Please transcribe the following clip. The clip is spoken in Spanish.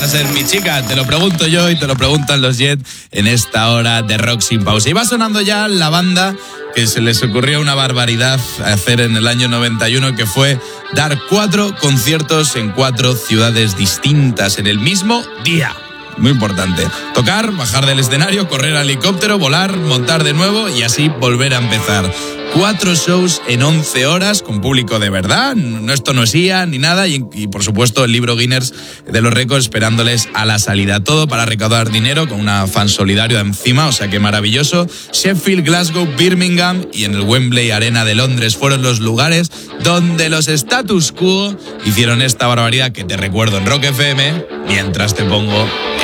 a ser mi chica? Te lo pregunto yo y te lo preguntan los Jet en esta hora de Rock Sin Pausa. Y va sonando ya la banda que se les ocurrió una barbaridad hacer en el año 91, que fue dar 4 conciertos en 4 ciudades distintas en el mismo día. Muy importante. Tocar, bajar del escenario, correr al helicóptero, volar, montar de nuevo y así volver a empezar. 4 shows en 11 horas con público de verdad. Esto no es IA ni nada. Y por supuesto el libro Guinness de los récords esperándoles a la salida. Todo para recaudar dinero con una fan solidario encima. O sea que maravilloso. Sheffield, Glasgow, Birmingham y en el Wembley Arena de Londres fueron los lugares donde los Status Quo hicieron esta barbaridad que te recuerdo en Rock FM mientras te pongo